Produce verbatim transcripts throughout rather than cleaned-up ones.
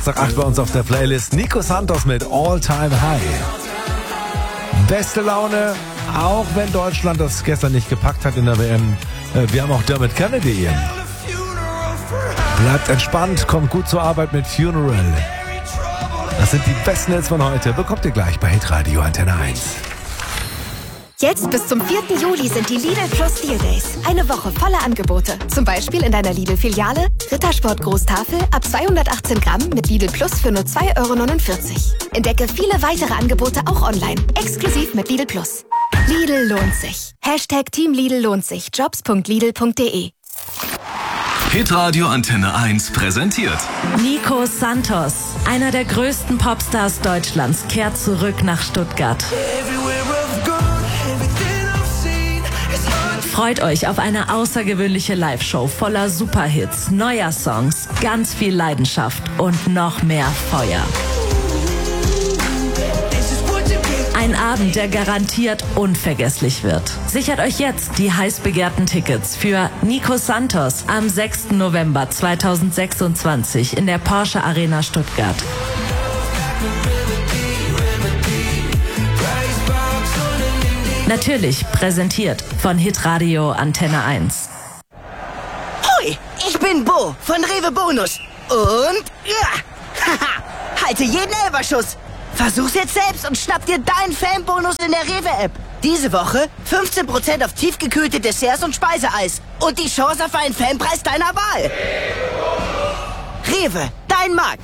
acht bei uns auf der Playlist. Nico Santos mit All Time High. Beste Laune, auch wenn Deutschland das gestern nicht gepackt hat in der W M. Wir haben auch Dermot Kennedy. Bleibt entspannt, kommt gut zur Arbeit mit Funeral. Das sind die besten Hits von heute. Bekommt ihr gleich bei Hitradio Antenne eins. Jetzt bis zum vierten Juli sind die Lidl Plus Deal Days. Eine Woche voller Angebote. Zum Beispiel in deiner Lidl-Filiale Rittersport Großtafel ab zweihundertachtzehn Gramm mit Lidl Plus für nur zwei Euro neunundvierzig. Entdecke viele weitere Angebote auch online. Exklusiv mit Lidl Plus. Lidl lohnt sich. Hashtag Team Lidl lohnt sich. Jobs punkt lidl punkt de. Hitradio Antenne eins präsentiert Nico Santos, einer der größten Popstars Deutschlands, kehrt zurück nach Stuttgart. Freut euch auf eine außergewöhnliche Live-Show voller Superhits, neuer Songs, ganz viel Leidenschaft und noch mehr Feuer. Ein Abend, der garantiert unvergesslich wird. Sichert euch jetzt die heiß begehrten Tickets für Nico Santos am sechsten November zweitausendsechsundzwanzig in der Porsche Arena Stuttgart. Natürlich präsentiert von Hitradio Antenne eins. Hoi, ich bin Bo von Rewe Bonus. Und ja, haha, halte jeden Elberschuss. Versuch's jetzt selbst und schnapp dir deinen Fanbonus in der Rewe-App. Diese Woche fünfzehn Prozent auf tiefgekühlte Desserts und Speiseeis. Und die Chance auf einen Fanpreis deiner Wahl. Rewe, dein Markt.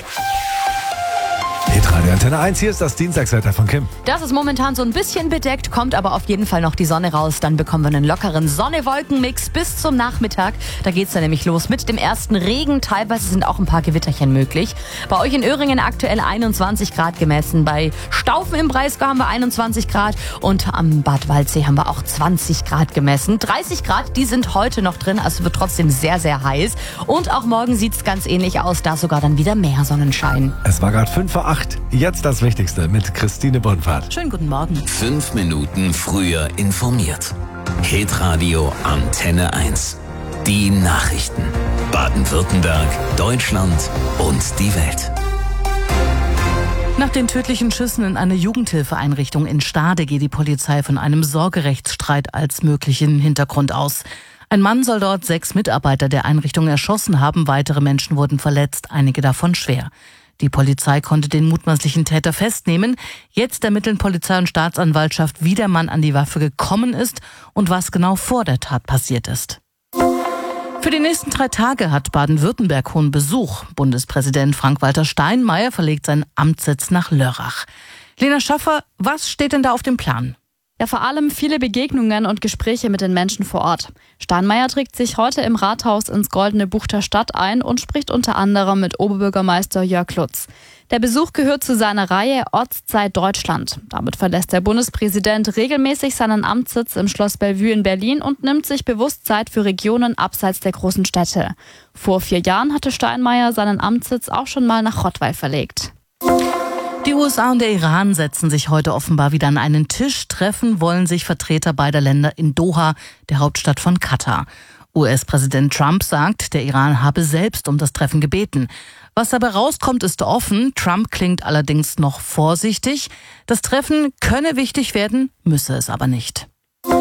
Hitradio Antenne eins, hier ist das Dienstagswetter von Kim. Das ist momentan so ein bisschen bedeckt, kommt aber auf jeden Fall noch die Sonne raus. Dann bekommen wir einen lockeren Sonne-Wolken-Mix bis zum Nachmittag. Da geht's dann nämlich los mit dem ersten Regen. Teilweise sind auch ein paar Gewitterchen möglich. Bei euch in Öhringen aktuell einundzwanzig Grad gemessen. Bei Staufen im Breisgau haben wir einundzwanzig Grad. Und am Bad Waldsee haben wir auch zwanzig Grad gemessen. dreißig Grad, die sind heute noch drin. Also wird trotzdem sehr, sehr heiß. Und auch morgen sieht's ganz ähnlich aus. Da sogar dann wieder mehr Sonnenschein. Es war gerade fünf vor acht. Jetzt das Wichtigste mit Christine Bonfahrt. Schönen guten Morgen. Fünf Minuten früher informiert. Hitradio Antenne eins. Die Nachrichten. Baden-Württemberg, Deutschland und die Welt. Nach den tödlichen Schüssen in eine Jugendhilfeeinrichtung in Stade geht die Polizei von einem Sorgerechtsstreit als möglichen Hintergrund aus. Ein Mann soll dort sechs Mitarbeiter der Einrichtung erschossen haben. Weitere Menschen wurden verletzt, einige davon schwer. Die Polizei konnte den mutmaßlichen Täter festnehmen. Jetzt ermitteln Polizei und Staatsanwaltschaft, wie der Mann an die Waffe gekommen ist und was genau vor der Tat passiert ist. Für die nächsten drei Tage hat Baden-Württemberg hohen Besuch. Bundespräsident Frank-Walter Steinmeier verlegt seinen Amtssitz nach Lörrach. Lena Schaffer, was steht denn da auf dem Plan? Ja, vor allem viele Begegnungen und Gespräche mit den Menschen vor Ort. Steinmeier trägt sich heute im Rathaus ins Goldene Buch der Stadt ein und spricht unter anderem mit Oberbürgermeister Jörg Lutz. Der Besuch gehört zu seiner Reihe Ortszeit Deutschland. Damit verlässt der Bundespräsident regelmäßig seinen Amtssitz im Schloss Bellevue in Berlin und nimmt sich bewusst Zeit für Regionen abseits der großen Städte. Vor vier Jahren hatte Steinmeier seinen Amtssitz auch schon mal nach Rottweil verlegt. Die U S A und der Iran setzen sich heute offenbar wieder an einen Tisch. Treffen wollen sich Vertreter beider Länder in Doha, der Hauptstadt von Katar. U S-Präsident Trump sagt, der Iran habe selbst um das Treffen gebeten. Was dabei rauskommt, ist offen. Trump klingt allerdings noch vorsichtig. Das Treffen könne wichtig werden, müsse es aber nicht.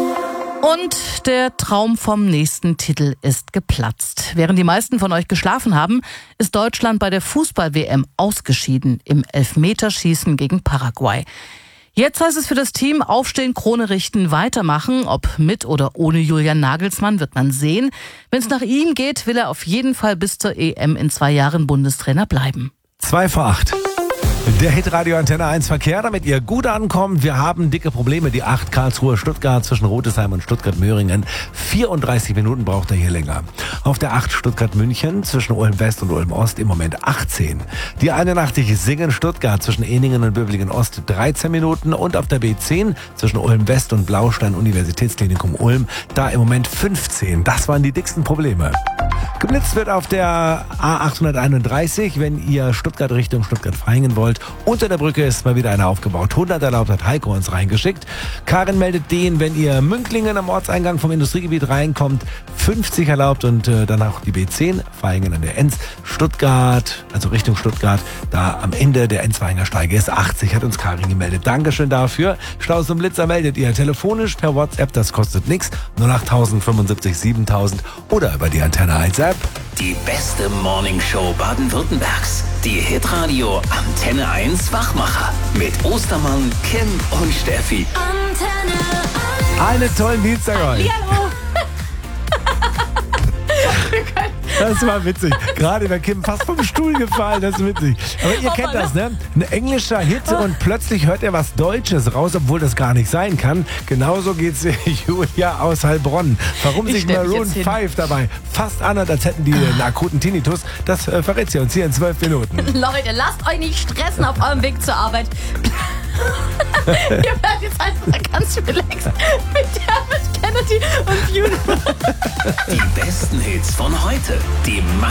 Und der Traum vom nächsten Titel ist geplatzt. Während die meisten von euch geschlafen haben, ist Deutschland bei der Fußball-W M ausgeschieden im Elfmeterschießen gegen Paraguay. Jetzt heißt es für das Team aufstehen, Krone richten, weitermachen. Ob mit oder ohne Julian Nagelsmann wird man sehen. Wenn es nach ihm geht, will er auf jeden Fall bis zur E M in zwei Jahren Bundestrainer bleiben. Zwei vor acht. Der Hitradio Antenne eins Verkehr, damit ihr gut ankommt. Wir haben dicke Probleme. Die acht Karlsruhe, Stuttgart zwischen Rotesheim und Stuttgart-Möhringen. vierunddreißig Minuten braucht er hier länger. Auf der acht Stuttgart-München zwischen Ulm-West und Ulm-Ost im Moment achtzehn. Die einundachtzig Singen-Stuttgart zwischen Eningen und Böblingen-Ost dreizehn Minuten. Und auf der B zehn zwischen Ulm-West und Blaustein Universitätsklinikum Ulm, da im Moment fünfzehn. Das waren die dicksten Probleme. Geblitzt wird auf der A achthunderteinunddreißig, wenn ihr Stuttgart Richtung Stuttgart-Vaihingen wollt. Unter der Brücke ist mal wieder einer aufgebaut. hundert erlaubt, hat Heiko uns reingeschickt. Karin meldet den, wenn ihr Münklingen am Ortseingang vom Industriegebiet reinkommt. fünfzig erlaubt und äh, dann auch die B zehn, Vaihingen an der Enz. Stuttgart, also Richtung Stuttgart, da am Ende der Enzweiger Steige ist achtzig, hat uns Karin gemeldet. Dankeschön dafür. Staus und Blitzer meldet ihr telefonisch per WhatsApp, das kostet nichts. null acht fünfundsiebzig siebentausend oder über die Antenne eins App. Die beste Morningshow Baden-Württembergs. Die Hitradio Antenne eins Wachmacher. Mit Ostermann, Kim und Steffi. Antenne Einen tollen Dienstag euch. Hallo. Das war witzig. Gerade bei Kim fast vom Stuhl gefallen. Das ist witzig. Aber ihr kennt das, ne? Ein englischer Hit und plötzlich hört er was Deutsches raus, obwohl das gar nicht sein kann. Genauso geht's Julia aus Heilbronn. Warum Ich sich stell mich Maroon jetzt hin. fünf dabei fast anhört, als hätten die einen akuten Tinnitus, das äh, verrät sie uns hier in zwölf Minuten. Leute, lasst euch nicht stressen auf eurem Weg zur Arbeit. Ihr werdet jetzt einfach ganz relaxed mit Dermot Kennedy und Funeral. Die besten Hits von heute. Die